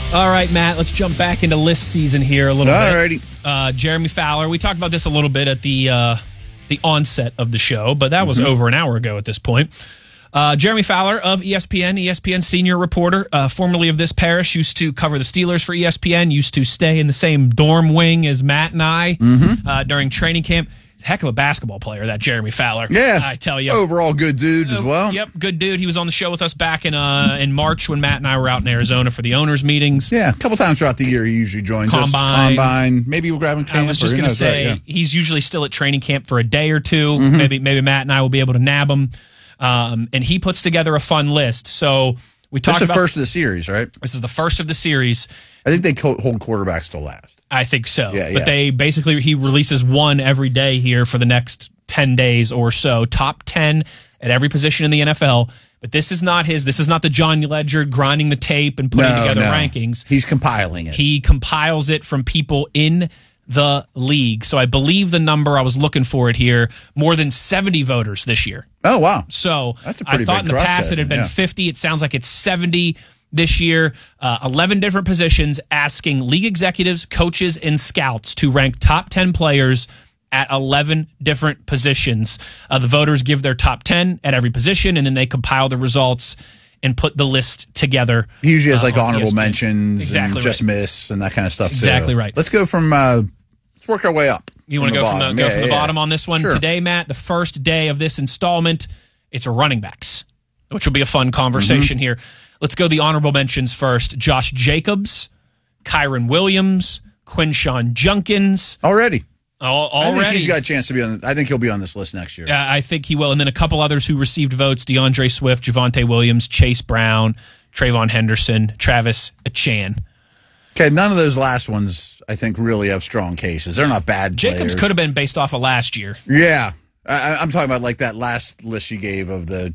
All right, Matt, let's jump back into list season here a little bit. Alrighty. Jeremy Fowler, we talked about this a little bit at the onset of the show, but that was over an hour ago at this point. Jeremy Fowler of ESPN senior reporter, formerly of this parish, used to cover the Steelers for ESPN, used to stay in the same dorm wing as Matt and I during training camp. Heck of a basketball player, that Jeremy Fowler. Yeah, I tell you. Overall good dude as well. Yep, good dude. He was on the show with us back in March when Matt and I were out in Arizona for the owners' meetings. Yeah, a couple times throughout the year he usually joins us. Combine. Maybe we'll grab him camp. I was just going to say, he's usually still at training camp for a day or two. Maybe Matt and I will be able to nab him. And he puts together a fun list. So we talked about... This is the first of the series, right? This is the first of the series. I think they hold quarterbacks till last. I think so. Yeah. But he releases one every day here for the next 10 days or so. Top 10 at every position in the NFL. But this is not the John Ledger grinding the tape and putting together rankings. He's compiling it. He compiles it from people in the league. So I believe the number, I was looking for it here, more than 70 voters this year. Oh, wow. So that's a pretty I thought big in the past it had been 50. It sounds like it's 70 this year. 11 different positions, asking league executives, coaches, and scouts to rank top 10 players at 11 different positions. The voters give their top 10 at every position, and then they compile the results and put the list together. He usually has honorable mentions and just right. miss and that kind of stuff. Exactly too. Right. Let's go from let's work our way up. You want to go from the bottom on this one? Sure. Today, Matt, the first day of this installment, it's a running backs, which will be a fun conversation here. Let's go the honorable mentions first. Josh Jacobs, Kyron Williams, Quinshon Judkins. Already. I think he's got a chance to be on. I think he'll be on this list next year. Yeah, I think he will. And then a couple others who received votes: DeAndre Swift, Javonte Williams, Chase Brown, Trayvon Henderson, Travis Etienne. Okay, none of those last ones I think really have strong cases. They're not bad Jacobs players. could have been based off of last year. Yeah. I'm talking about like that last list you gave of the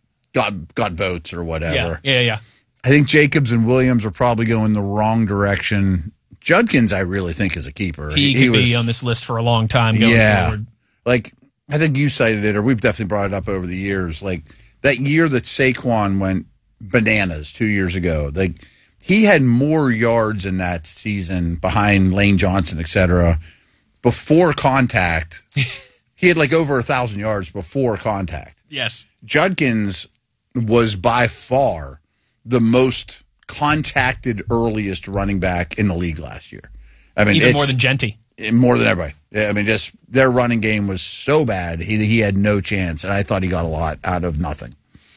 got votes or whatever. Yeah. I think Jacobs and Williams are probably going the wrong direction. Judkins, I really think, is a keeper. He could be on this list for a long time going forward. Like, I think you cited it, or we've definitely brought it up over the years. Like, that year that Saquon went bananas 2 years ago, like, he had more yards in that season behind Lane Johnson, et cetera, before contact. He had like over 1,000 yards before contact. Yes. Judkins was by far the most contacted earliest running back in the league last year. I mean, even more than Genty. More than everybody. Yeah, I mean, just their running game was so bad, he had no chance, and I thought he got a lot out of nothing.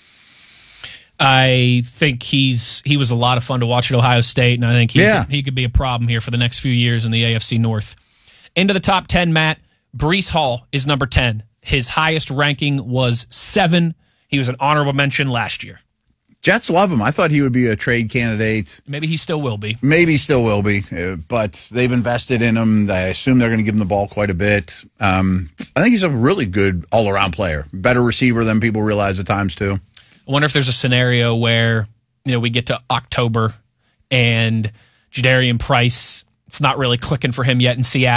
I think he was a lot of fun to watch at Ohio State, and I think he could be a problem here for the next few years in the AFC North. Into the top 10, Matt, Breece Hall is number 10. His highest ranking was 7. He was an honorable mention last year. Jets love him. I thought he would be a trade candidate. Maybe he still will be. But they've invested in him. I assume they're going to give him the ball quite a bit. I think he's a really good all-around player. Better receiver than people realize at times, too. I wonder if there's a scenario where we get to October and Jadarian Price, it's not really clicking for him yet in Seattle.